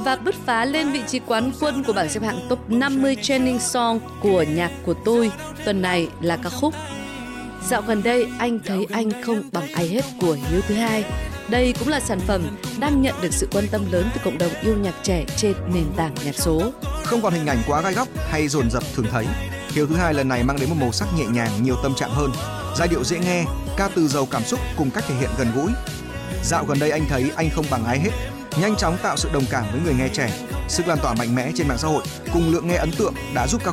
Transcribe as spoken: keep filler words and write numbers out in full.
và bứt phá lên vị trí quán quân của bảng xếp hạng top năm mươi trending song của nhạc của tôi tuần này là ca khúc Dạo gần đây anh thấy anh không bằng ai hết của Hiếu thứ hai. Đây cũng là sản phẩm đang nhận được sự quan tâm lớn từ cộng đồng yêu nhạc trẻ trên nền tảng nhạc số. Không còn hình ảnh quá gai góc hay dồn dập thường thấy, Hiếu thứ hai lần này mang đến một màu sắc nhẹ nhàng, nhiều tâm trạng hơn, giai điệu dễ nghe, ca từ giàu cảm xúc cùng cách thể hiện gần gũi. Dạo gần đây anh thấy anh không bằng ai hết, nhanh chóng tạo sự đồng cảm với người nghe trẻ. Sức lan tỏa mạnh mẽ trên mạng xã hội cùng lượng nghe ấn tượng đã giúp ca